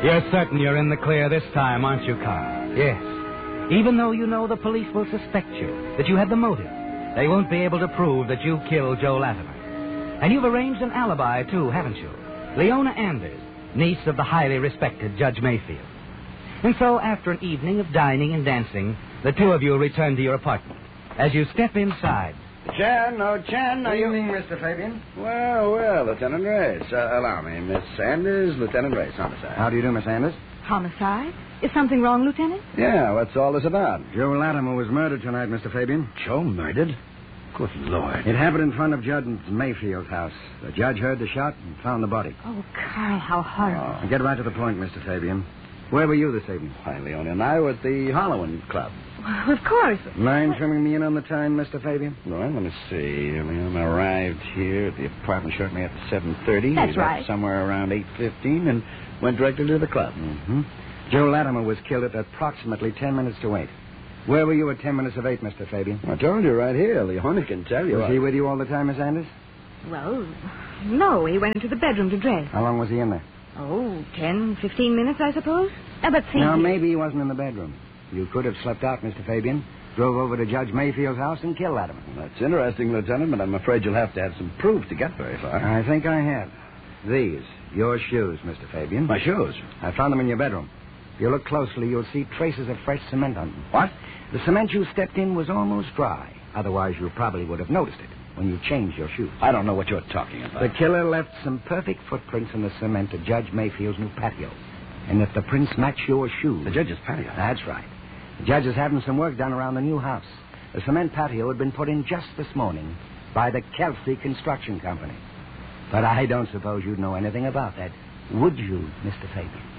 You're certain you're in the clear this time, aren't you, Carl? Yes. Even though you know the police will suspect you, that you had the motive, they won't be able to prove that you killed Joe Latimer. And you've arranged an alibi, too, haven't you? Leona Anders, niece of the highly respected Judge Mayfield. And so, after an evening of dining and dancing, the two of you return to your apartment. As you step inside... Chen, are you... Evening, Mr. Fabian. Well, Lieutenant Race. Allow me, Miss Anders, Lieutenant Race, homicide. How do you do, Miss Anders? Homicide? Is something wrong, Lieutenant? Yeah, what's all this about? Joe Latimer was murdered tonight, Mr. Fabian. Joe murdered? Good Lord. It happened in front of Judge Mayfield's house. The judge heard the shot and found the body. Oh, Carl, how horrible. Get right to the point, Mr. Fabian. Where were you this evening? Why, Leona and I were at the Halloween Club. Well, of course. Mind trimming me in on the time, Mr. Fabian? Well, let me see. Leona arrived here at the apartment shortly after 7:30. That's We left right. somewhere around 8:15 and went directly to the club. Mm-hmm. Joe Latimer was killed at approximately 10 minutes to 8. Where were you at 10 minutes of 8, Mr. Fabian? I told you right here. Leona can tell you. Was he with you all the time, Miss Anders? Well, no, he went into the bedroom to dress. How long was he in there? Oh, 10, 15 minutes, I suppose. But see... Now, maybe he wasn't in the bedroom. You could have slept out, Mr. Fabian, drove over to Judge Mayfield's house and killed Latimer. Well, that's interesting, Lieutenant, but I'm afraid you'll have to have some proof to get very far. I think I have. These, your shoes, Mr. Fabian. My shoes? I found them in your bedroom. If you look closely, you'll see traces of fresh cement on them. What? The cement you stepped in was almost dry. Otherwise, you probably would have noticed it when you changed your shoes. I don't know what you're talking about. The killer left some perfect footprints in the cement at Judge Mayfield's new patio. And if the prints match your shoes... The judge's patio? That's right. The judge is having some work done around the new house. The cement patio had been put in just this morning by the Kelsey Construction Company. But I don't suppose you'd know anything about that, would you, Mr. Fabian?